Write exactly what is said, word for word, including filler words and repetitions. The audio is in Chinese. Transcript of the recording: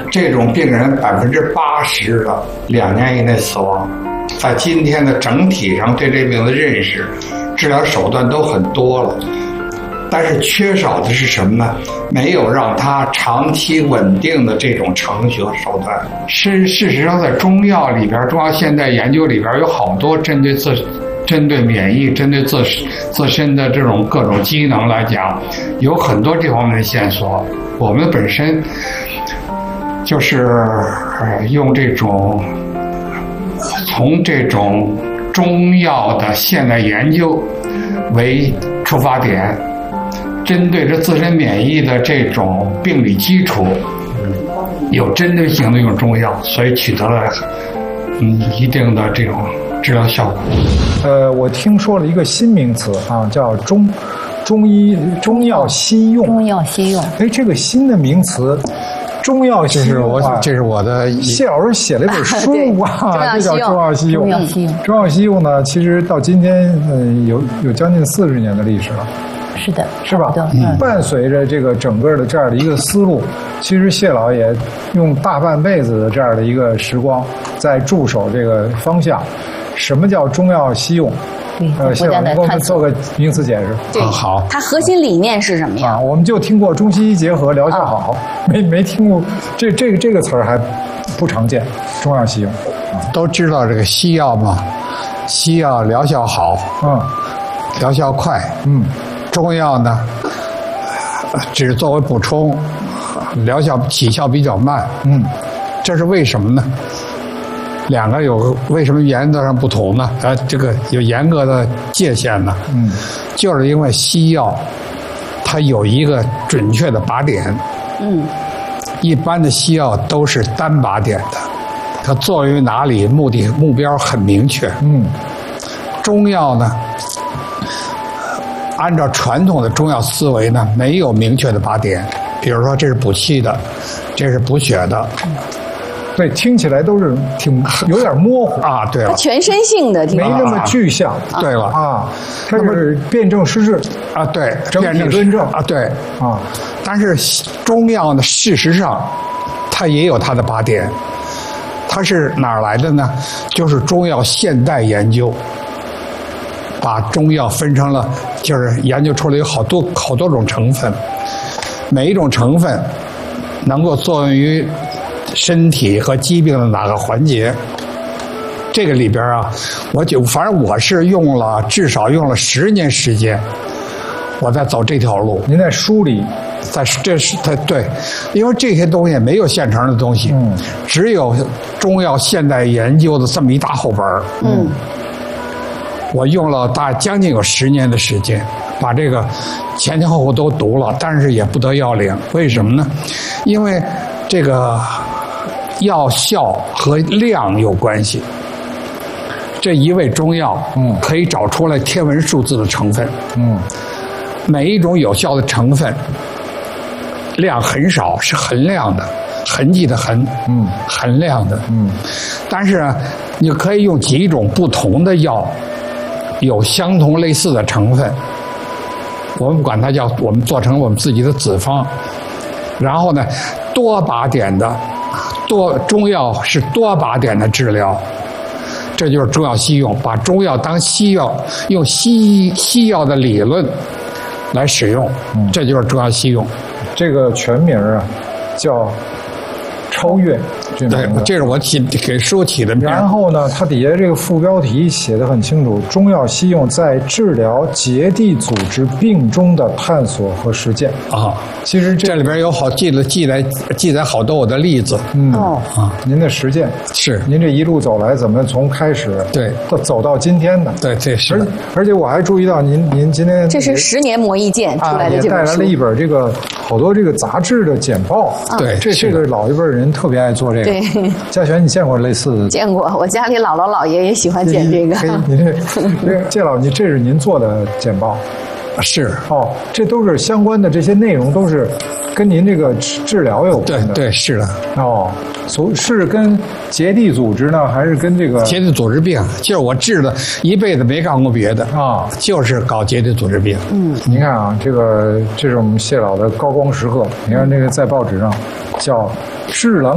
这种病人百分之八十的两年以内死亡。在今天的整体上对这病的认识，治疗手段都很多了，但是缺少的是什么呢？没有让它长期稳定的这种程序和手段。事事实上，在中药里边，中药现代研究里边有好多针对自、针对免疫、针对自自身的这种各种机能来讲，有很多这方面的线索。我们本身就是呃用这种从这种中药的现代研究为出发点。针对着自身免疫的这种病理基础，有针对性的用中药，所以取得了嗯一定的这种治疗效果。 呃，我听说了一个新名词啊，叫中中医中药西用。 中药西用。 哎，这个新的名词。中药西用， 这是我这是我的谢老师写了一本书啊，这叫中药西用。 中药西用， 中药西用呢，其实到今天，嗯，有有将近四十年的历史了。 是的， 是吧？嗯，伴随着这个整个的这样的一个思路，其实谢老也用大半辈子的这样的一个时光，在驻守这个方向。什么叫中药西用？呃，谢老师给我们做个名词解释。 对，好。它核心理念是什么呀？ 啊，我们就听过中西医结合，疗效好，没没听过这这个这个词儿还不常见。中药西用， 都知道这个西药嘛，西药疗效好， 嗯， 疗效快， 嗯。 中药呢，只是作为补充，疗效起效比较慢。 嗯， 这是为什么呢？两个有为什么原则上不同呢？呃，这个有严格的界限呢。 嗯， 就是因为西药它有一个准确的靶点。 嗯， 一般的西药都是单靶点的，它作用于哪里，目的目标很明确。 嗯， 中药呢？按照传统的中药思维呢，没有明确的靶点。比如说，这是补气的，这是补血的。 对，听起来都是挺有点模糊啊。对了， 它全身性的， 没那么具象。 啊、对了啊，它是辨证施治啊，对， 整体论证啊，对啊。 但是中药呢，事实上它也有它的靶点，它是哪儿来的呢？就是中药现代研究。把中药分成了，就是研究出来有好多好多种成分，每一种成分能够作用于身体和疾病的哪个环节。这个里边啊，我就反正我是用了至少用了十年时间，我在走这条路。 您在梳理， 在这是它对，因为这些东西没有现成的东西， 嗯， 只有中药现代研究的这么一大厚本儿， 嗯。 我用了大将近有十年的时间，把这个前前后后都读了，但是也不得要领。为什么呢？因为这个药效和量有关系。这一味中药， 嗯， 可以找出来天文数字的成分， 嗯， 每一种有效的成分量很少，是衡量的，痕迹的痕， 嗯， 衡量的， 嗯， 但是呢，你可以用几种不同的药。有相同类似的成分，我们管它叫我们做成我们自己的子方，然后呢，多靶点的多中药是多靶点的治疗，这就是中药西用，把中药当西药，用西医西药的理论来使用，这就是中药西用。 这个全名啊，叫超越。 对，这是我起给书起的名。 然后呢，它底下这个副标题写得很清楚：中药西用在治疗结缔组织病中的探索和实践啊。 其实 这, 这里边有好记了记载记载好多我的例子。 嗯哦啊，您的实践是您这一路走来怎么从开始对到走到今天的？ 对，这是。 而而且我还注意到您您今天这是十年磨一剑出来的这本书， 啊、也带来了一本这个好多这个杂志的简报。 啊、 对， 这这个老一辈人特别爱做这个。 对， 嘉璇，你见过类似的？ 见过，我家里姥姥姥爷也喜欢剪这个。 您这，这介老，你这是您做的简报？ 是哦，这都是相关的这些内容，都是跟您这个治疗有关的。 对对，是的。 哦，所是跟结缔组织呢，还是跟这个结缔组织病？就是我治的，一辈子没干过别的啊， 就是搞结缔组织病。 嗯， 您看啊，这个这是我们谢老的高光时刻。你看这个在报纸上叫“治郎”。